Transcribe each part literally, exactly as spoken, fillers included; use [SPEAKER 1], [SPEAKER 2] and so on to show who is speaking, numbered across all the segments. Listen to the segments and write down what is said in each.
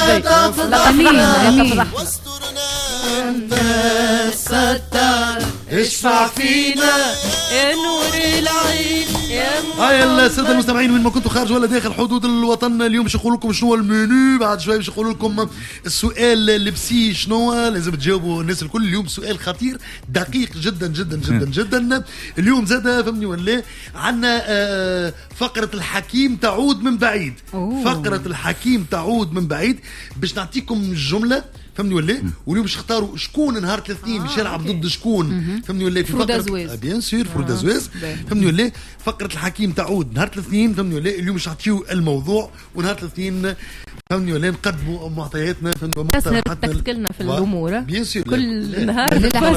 [SPEAKER 1] امين امين.
[SPEAKER 2] ستار اشفع فينا يا نور العين يا
[SPEAKER 3] هاي الساده المستمعين وين ما كنتوا خارج ولا داخل حدود الوطن، اليوم باش نقول لكم شنو المنيو. بعد شويه باش نقول لكم السؤال اللبسي شنو لازم تجاوبوا الناس الكل. اليوم سؤال خطير دقيق جدا جدا جدا جدا. اليوم زاد فهمني ولا عندنا آه فقره الحكيم تعود من بعيد. أوه. فقره الحكيم تعود من بعيد باش نعطيكم الجمله فهمني ولا، واليوم باش اختاروا شكون نهار الاثنين باش يلعب ضد شكون فهمني ولا في فقره بيان سور فرودا زويز فهمني ولا. فقره الحكيم تعود نهار الاثنين فهمني ولا. اليوم باش نعطيو الموضوع ونهار الاثنين فهمني ولا نقدموا معطياتنا فهمني
[SPEAKER 1] ومقترحاتنا تكلنا في الامور
[SPEAKER 3] بيان سور
[SPEAKER 1] كل نهار.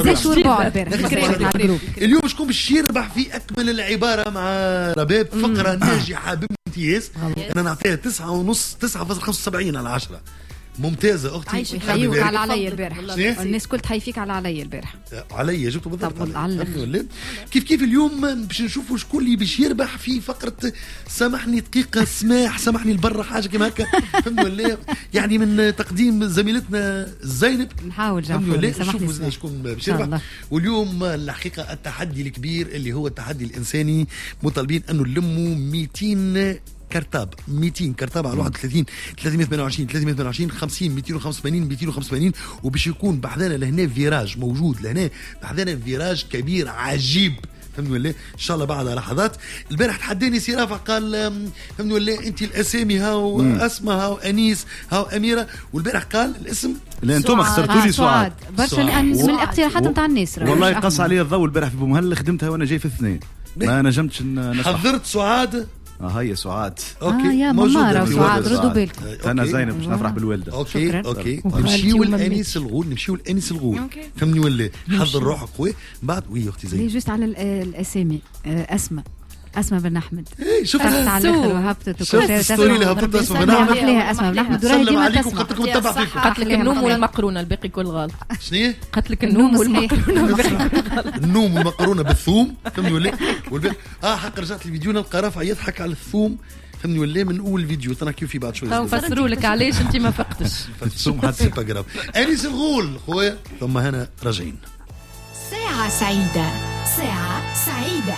[SPEAKER 3] اليوم شكون باش يربح في اكمل العباره مع رباب فقره ناجحه بامتياز. انا نعطيها تسعة ونص تسعة فاصلة خمسة وسبعين على عشرة. ممتازه اختي.
[SPEAKER 1] يحيوك على علي البارح. الناس كل تحيفيك على علي البارح.
[SPEAKER 3] علي جبته بالضبط. كيف كيف اليوم باش نشوفوا شكون اللي باش يربح في فقره سامحني دقيقه سماح سامحني البرة حاجه كما هكا فهمت ولا. يعني من تقديم زميلتنا زينب
[SPEAKER 1] نحاول
[SPEAKER 3] نشوفوا شكون باش يربح. واليوم الحقيقه التحدي الكبير اللي هو التحدي الانساني، مطالبين انه نلموا مئتين كرتاب مئتين كرتاب على واحد وثلاثين ثلاثمية وثمانية وعشرين ثلاثمية وثمانية وعشرين خمسين مئتين وخمسة وثمانين مئتين وخمسة وثمانين. وباش يكون بحذانا لهنا فيراج موجود لهنا بحذانا فيراج كبير عجيب فهمني ولا. ان شاء الله بعد لحظات. البارح تحداني سي رافع قال فهمني ولا انت الاسامي هاو اسماء هاو انيس هاو اميره، والبارح قال الاسم
[SPEAKER 4] لا انتم اخترتوا لي سعاد
[SPEAKER 1] برشا من الاقتراحات نتاع الناس.
[SPEAKER 4] والله قص علي الضوء البارح في بومهل خدمتها وانا جاي في اثنين ما نجمتش نشرح.
[SPEAKER 3] حضرت سعاد
[SPEAKER 4] اه هي سعاد
[SPEAKER 1] اوكي آه يا موجوده
[SPEAKER 4] سعاد ردوا بالكم. انا زينب باش نفرح بالوالده.
[SPEAKER 3] اوكي شكرا. اوكي نمشيو لانيس الغول نمشيو لانيس الغول فهمني ولا. حضر روحك خويا بعد وي اختي زينب.
[SPEAKER 1] لي جوست على الاسامي اسماء اسماء بن احمد.
[SPEAKER 3] ايه شفت
[SPEAKER 1] على الاخر وهبطت
[SPEAKER 3] شفت الستوري اللي هبطت اسماء بن احمد
[SPEAKER 1] ليها اسماء بن احمد وراهي ديما تسمع.
[SPEAKER 2] قتلك النوم والمقرونه الباقي كل غلط.
[SPEAKER 3] شنو
[SPEAKER 2] قتلك النوم والمقرونه
[SPEAKER 3] النوم والمقرونه بالثوم فهمني ولا. والباقي اه حق رجعت الفيديو نلقى رافع يضحك على الثوم فهمني ولا من اول فيديو تنحكيو فيه بعد شويه.
[SPEAKER 2] نفسروا لك علاش انت ما فقتش
[SPEAKER 3] الثوم حتى با غراف. انيس الغول خويا ثم هنا راجعين.
[SPEAKER 5] ساعه سعيده ساعه سعيده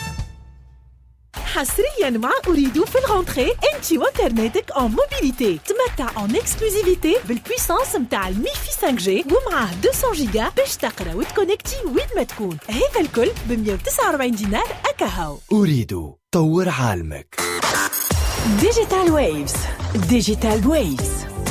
[SPEAKER 6] حصريا مع أريدو في الغونتري انتي وانترنتك اون موبيليتي. تمتع اون اكسكلوزيفيتي بالبويسانس متاع الميفي خمسة جي ومعاه مئتين جيجا باش تقرا وتكونكتي وين ما تكون. هذا الكل ب مئة وتسعة وأربعين دينار اكاهو.
[SPEAKER 7] أريدو طور عالمك.
[SPEAKER 6] ديجيتال ويفز ديجيتال ويفز.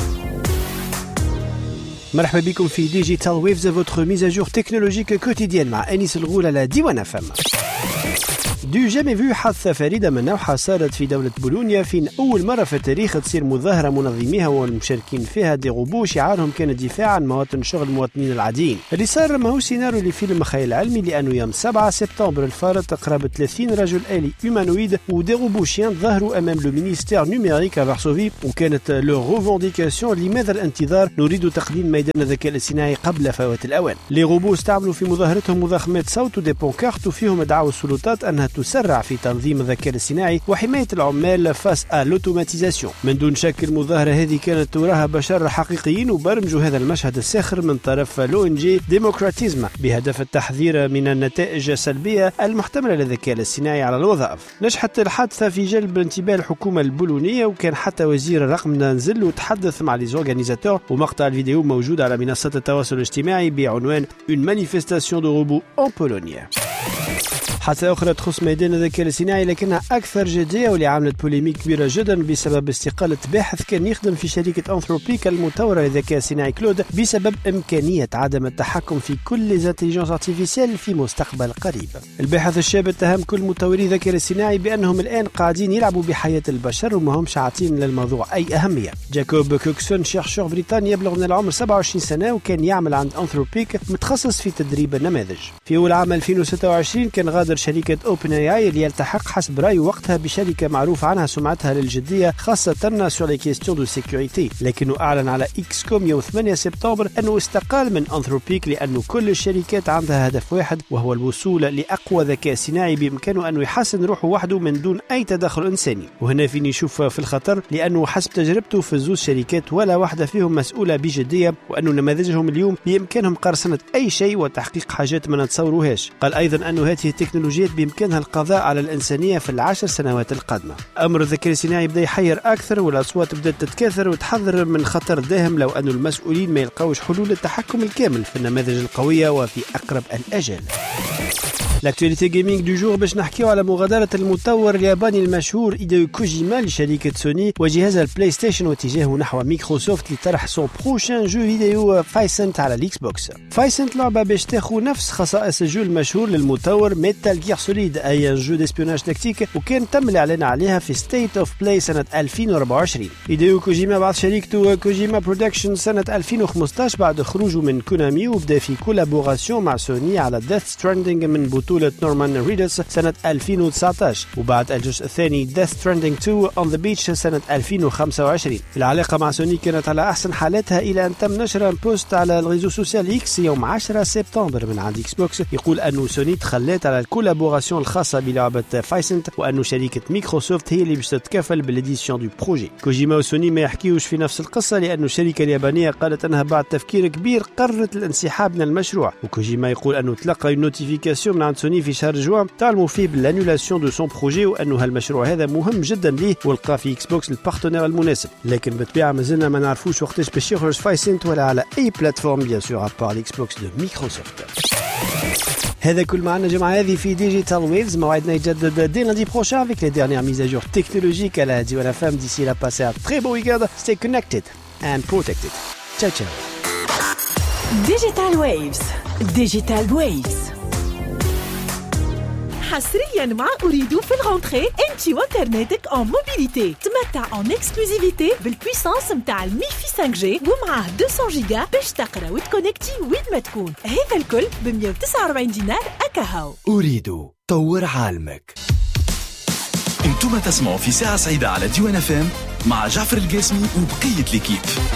[SPEAKER 8] مرحبا بكم في ديجيتال ويفز votre mise à jour technologique quotidienne مع أنيس الغول على ديوان اف ام. دو جامي فيو حادثة فريدة من نوعها صارت في دولة بولونيا فين أول مرة في التاريخ تصير مظاهرة منظميها والمشاركين فيها دي روبو شعارهم كان الدفاع عن مواطن شغل المواطنين العاديين. اللي صار ماهوش سيناريو لفيلم خيال علمي، لأنه يوم سبعة سبتمبر الفارط قرابة ثلاثين رجل آلي هيومانويد ودي روبو شيان ظهروا أمام لو مينيستير نيميريك à فارسوفي، وكانت لو ريفونديكاسيون لماذا الانتظار، نريد تقديم ميدان الذكاء الاصطناعي قبل فوات الأوان. لي روبو استعملوا في مظاهرتهم مضخمات صوت ودي بونكارت، وفيهم دعوا السلطات أنها تسرع في تنظيم الذكاء الاصطناعي وحماية العمال فاس آ لوتوماتيزاسيون. من دون شك المظاهرة هذه كانت وراها بشر حقيقيين وبرمجوا هذا المشهد الساخر من طرف لو ان جي ديموكراتيزم بهدف التحذير من النتائج السلبية المحتملة للذكاء الاصطناعي على الوظائف. نجحت الحادثة في جلب انتباه الحكومة البولونية، وكان حتى وزير الرقم نزل وتحدث مع لي زورغانيزاتور، ومقطع الفيديو موجود على منصات التواصل الاجتماعي بعنوان Une manifestation de robots en Pologne. حادثة أخرى تخص ميدان الذكاء الاصطناعي لكنها أكثر جدية واللي عملت بوليميك كبيرة جدا بسبب استقالة باحث كان يخدم في شركة أنثروبيك المطورة للذكاء الاصطناعي كلود بسبب إمكانية عدم التحكم في كل الانتليجنس ارتيفيسيال في مستقبل قريب. الباحث الشاب اتهم كل مطوري الذكاء الاصطناعي بأنهم الآن قاعدين يلعبوا بحياة البشر وما همش عاطين للموضوع أي أهمية. جاكوب كوكسون شيرشور بريطاني يبلغ من العمر سبعة وعشرين سنة وكان يعمل عند أنثروبيك متخصص في تدريب النماذج. في أول عام ألفين وستة وعشرين كان غادر مصدر شركة أوبن اي اي اللي يلتحق حسب رأيه وقتها بشركة معروف عنها سمعتها للجدية خاصة سور لي كيستيون دو سيكوريتي، لكنه أعلن على إكس كوم يوم ثمانية سبتمبر أنه استقال من أنثروبيك لأنه كل الشركات عندها هدف واحد وهو الوصول لأقوى ذكاء صناعي بإمكانه أنه يحسن روحه وحده من دون أي تدخل إنساني. وهنا فيني نشوف في الخطر لأنه حسب تجربته في الزوز شركات ولا واحدة فيهم مسؤولة بجدية، وأنه نماذجهم اليوم بإمكانهم قرصنة أي شيء وتحقيق حاجات ما نتصوروهاش. قال أيضا أنه هذه التكنولوجيات بإمكانها القضاء على الإنسانية في العشر سنوات القادمة. أمر الذكاء الصناعي بدأ يحير أكثر والأصوات بدأت تتكاثر وتحذر من خطر داهم لو أن المسؤولين ما يلقاوش حلول للتحكم الكامل في النماذج القوية وفي أقرب الأجل. لاكتواليتي جيمنج دو جور باش نحكيو على مغادرة المطور الياباني المشهور هيديو كوجيما لشركة سوني وجهازها البلاي ستيشن واتجاهه نحو ميكروسوفت لطرح سون بروشان جو فيديو فايسنت على الاكس بوكس. فايسنت لعبة باش تاخو نفس خصائص الجو المشهور للمطور ميتال جير سوليد، اي جو ديسبيوناج تكتيك، وكان تم الاعلان عليها في ستيت اوف بلاي سنة ألفين وأربعة وعشرين. هيديو كوجيما بعد شركته كوجيما برودكشن سنة ألفين وخمسطاش بعد خروجه من كونامي وبدا في كولابوراسيون مع سوني على ديث ستراندينج من بطولة نورمان ريدس سنة ألفين وتسعطاش، وبعد الجزء الثاني Death Stranding تو on the Beach سنة ألفين وخمسة وعشرين. العلاقة مع سوني كانت على أحسن حالاتها إلى أن تم نشر بوست على الريزو سوسيال إكس يوم عشرة سبتمبر من عند إكس بوكس يقول أنه سوني تخلت على الكولابوراسيون الخاصة بلعبة فايسنت وأنه شركة ميكروسوفت هي اللي باش تتكفل بالإديسيون دو بروجي. كوجيما وسوني ما يحكيوش في نفس القصة لأنه الشركة اليابانية قالت أنها بعد تفكير كبير قررت الانسحاب من المشروع، وكوجيما يقول أنه تلقى نوتيفيكاسيون من عند سوني في شهر جوان تعلموا فيه بالانولاسيون دو سون بروجي وانه هالمشروع هذا مهم جدا ليه ولقى في اكس بوكس البارتنير المناسب، لكن بالطبيعه مازلنا ما نعرفوش وقتاش باش يخرج فايسنت ولا على اي بلاتفورم بيان سور ابار الاكس بوكس دو ميكروسوفت. هذا كل معنا جمعة هذه في ديجيتال ويفز، موعدنا يتجدد دي lundi prochain avec les dernières mises à jour technologiques à la Diwan F M. D'ici là, passez un très beau week-end. Stay connected and protected. Ciao ciao.
[SPEAKER 6] Digital Waves. Digital Waves. حصريا مع أريد في الغونتري انتي وانترنتك en موبيليتي. تمتع en exclusivité بالبويسانس متاع الميفي خمسة جي ومعاه مئتين جيجا باش تقرا وتكونكتي وين ما تكون. هذا الكل ب مئة وتسعة وأربعين دينار أكاهو.
[SPEAKER 7] أريد طور عالمك.
[SPEAKER 9] انتم تسمعوا في ساعة سعيدة على ديوان اف ام مع جعفر القاسمي وبقية ليكيب.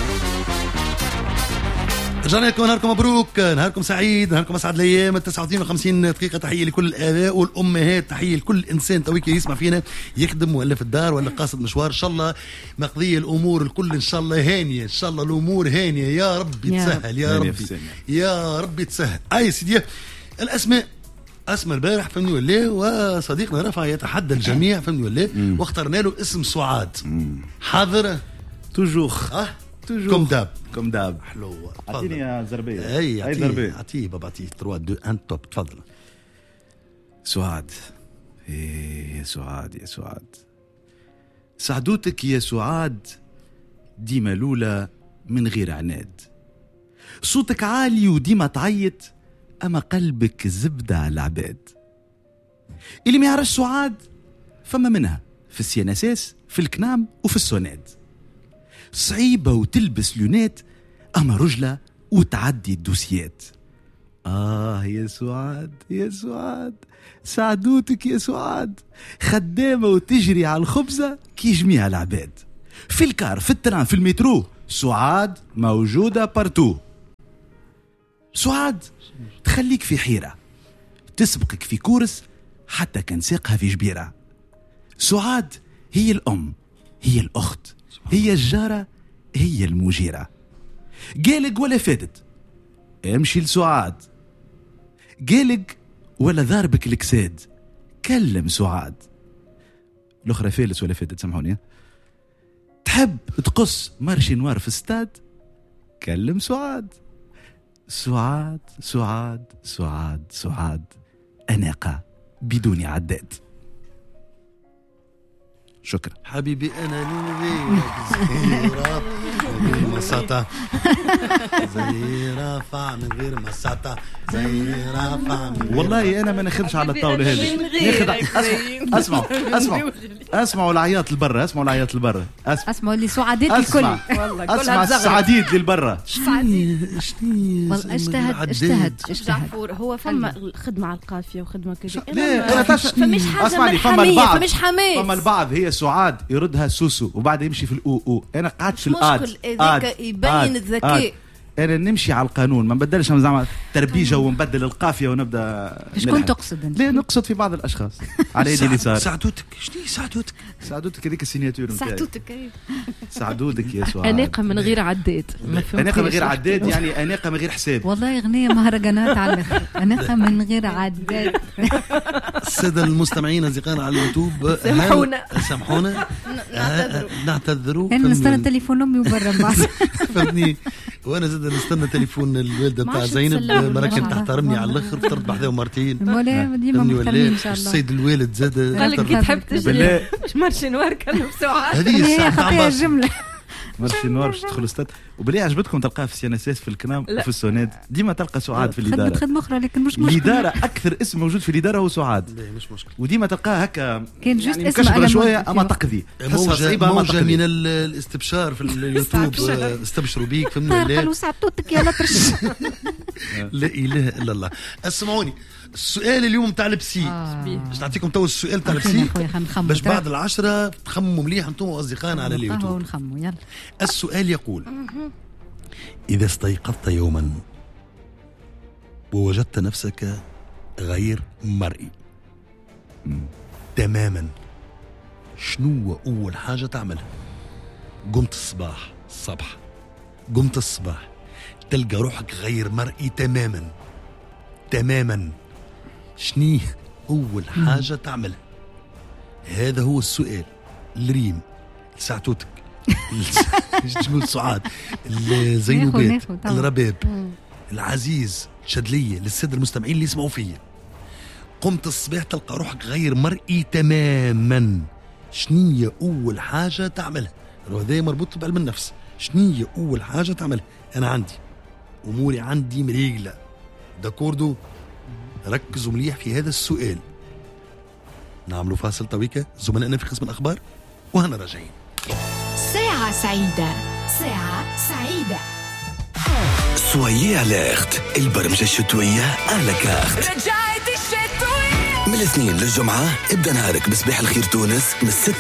[SPEAKER 3] رجعنا لكم، نهاركم مبروك، نهاركم سعيد، نهاركم اسعد الايام. تسعة وخمسين دقيقه تحيه لكل الاباء والامهات، تحيه لكل انسان تويك يسمع فينا يخدم ولا في الدار ولا قاصد مشوار. ان شاء الله مقضيه الامور الكل ان شاء الله هانيه، ان شاء الله الامور هانيه يا رب يتسهل يا رب يا رب يتسهل. اي سيدي الاسماء اسماء البارح فهمني ولا، وصديقنا رفع يتحدى الجميع فهمني ولا، واخترنا له اسم سعاد. حاضر
[SPEAKER 4] توجوخ
[SPEAKER 3] اه
[SPEAKER 4] توجوخ
[SPEAKER 3] كم داب
[SPEAKER 4] كم داب
[SPEAKER 3] حلوه.
[SPEAKER 4] اعطيني يا زربيه.
[SPEAKER 3] اي
[SPEAKER 4] اي زربيه
[SPEAKER 3] اعطيه بابا اعطيه ثلاثة اثنين واحد توب. تفضل.
[SPEAKER 4] سعاد. ايه يا سعاد يا سعاد، سعدوتك يا سعاد ديما لولا من غير عناد، صوتك عالي وديما تعيط اما قلبك زبده على العباد. اللي ما يعرفش سعاد فما منها في السيانساس في الكنام وفي السوناد، صعيبة وتلبس لونات أما رجلة وتعدي الدوسيات. آه يا سعاد يا سعاد، سعدوتك يا سعاد، خدامة وتجري على الخبزة كي جميع العباد، في الكار في التران في المترو سعاد موجودة بارتو. سعاد تخليك في حيرة، تسبقك في كورس حتى كان ساقها في جبيرة. سعاد هي الأم، هي الأخت، هي الجارة، هي المجيرة. قالك ولا فاتت امشي لسعاد، قالك ولا ضاربك الكساد كلم سعاد. الأخرى فالس ولا فاتت سامحوني. تحب تقص مارشي نوار في استاد كلم سعاد. سعاد سعاد سعاد سعاد أناقة بدون عداد. شكرا
[SPEAKER 3] حبيبي أنا لغيرك زهيرة مساطة زي رافع من غير مساطة زي رافع من غير.
[SPEAKER 4] والله انا ما ناخذش على الطاوله هذه، ناخذ اسمع اسمع اسمعوا العياط لبرا، اسمعوا العياط لبرا،
[SPEAKER 1] اسمعوا اللي سعادات الكل،
[SPEAKER 2] والله
[SPEAKER 4] اسمع السعاديد للبرا.
[SPEAKER 3] شنو
[SPEAKER 1] والله اجتهد اجتهد اجتهد.
[SPEAKER 2] هو فما خدمة على القافية وخدمة كذا.
[SPEAKER 4] لا
[SPEAKER 2] فمش حاجة
[SPEAKER 4] اسمعني، فما
[SPEAKER 2] ملحمية،
[SPEAKER 4] البعض
[SPEAKER 2] فمش حماس.
[SPEAKER 4] فما البعض هي سعاد يردها سوسو وبعد يمشي في الاو او. انا قعدت في الاد
[SPEAKER 2] هذاك يبين الذكاء.
[SPEAKER 4] انا نمشي على القانون، ما نبدلش زعما تربيجه ونبدل القافيه ونبدا.
[SPEAKER 1] شكون تقصد؟
[SPEAKER 4] لا نقصد في بعض الاشخاص على يدي اليسار.
[SPEAKER 3] سعدوتك شنو سعدوتك؟
[SPEAKER 4] سعدوتك هذيك السيناتور نتاعي.
[SPEAKER 2] سعدوتك
[SPEAKER 4] سعدودك يا سعاد.
[SPEAKER 2] اناقه من غير عداد.
[SPEAKER 4] اناقه من غير عداد يعني اناقه من غير حساب.
[SPEAKER 1] والله اغنيه مهرجانات على الاخر. اناقه من غير عداد.
[SPEAKER 3] الساده المستمعين اصدقائنا على اليوتيوب
[SPEAKER 2] سامحونا
[SPEAKER 3] سامحونا نعتذروا.
[SPEAKER 1] انا نستنى تليفون امي وبرا بعد.
[SPEAKER 3] فهمني. وانا زاد نستنى تليفون الوالده بتاع زينب، مرة كانت تحترمني على الاخر، فطرت بحذاه مرتين.
[SPEAKER 1] ولا ديما محترمين ان شاء الله.
[SPEAKER 3] السيد الوالد زاد
[SPEAKER 2] قال لك كي تحب تجي مش مارشي نوار كانوا بساعات.
[SPEAKER 3] هذه
[SPEAKER 1] خطيه الجمله
[SPEAKER 4] مارشي نوار باش تدخل استاد. وبلي عجبتكم تلقاها في السيانسيس في الكنام وفي السوناد، ديما تلقى سعاد في الاداره.
[SPEAKER 1] خدمه خدمه اخرى لكن مش مشكله.
[SPEAKER 4] الاداره اكثر اسم موجود في الاداره هو سعاد.
[SPEAKER 3] لا مش مشكله.
[SPEAKER 4] وديما تلقاها هكا
[SPEAKER 1] كان جوست
[SPEAKER 4] يعني
[SPEAKER 1] اسمها
[SPEAKER 4] شويه اما تقضي
[SPEAKER 3] موجه, موجة من الاستبشار في اليوتيوب. استبشروا بيك فهمنا.
[SPEAKER 1] لا وسعدتك يا لطرش.
[SPEAKER 3] لا اله الا الله. اسمعوني، السؤال اليوم تاع البسي باش نعطيكم تو السؤال تاع البسي باش بعد العشرة تخمموا مليح انتم واصدقائنا على اليوتيوب.
[SPEAKER 1] يلا.
[SPEAKER 3] السؤال يقول: إذا استيقظت يوما ووجدت نفسك غير مرئي تماما، شنو أول حاجة تعملها؟ قمت الصباح الصبح قمت الصباح تلقى روحك غير مرئي تماما تماما، شنو أول حاجة تعملها؟ هذا هو السؤال. الريم ساعتوتك تقول سعاد الزينوبات الرباب العزيز شدلية للسادة المستمعين اللي يسمعوا فيا. قمت الصباح تلقى روحك غير مرئي تماما، شنية أول حاجة تعملها؟ هذا مربوط بعلم النفس. شنية أول حاجة تعملها؟ أنا عندي أموري عندي مريقلة داكوردو. ركزوا مليح في هذا السؤال. نعملوا فاصل طويكة زملائنا في قسم الأخبار وهنا راجعين.
[SPEAKER 5] ساعة سعيدة، ساعة سعيدة.
[SPEAKER 7] سويي أليرت، البرمجة الشتوية على كارت.
[SPEAKER 5] رجعت الشتوية
[SPEAKER 7] من الاثنين للجمعة ابدأ نهارك بصباح الخير تونس من